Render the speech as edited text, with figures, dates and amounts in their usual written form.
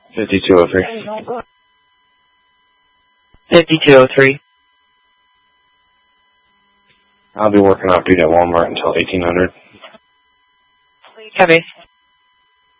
5203. 5203. I'll be working off duty at Walmart until 1800. Copy.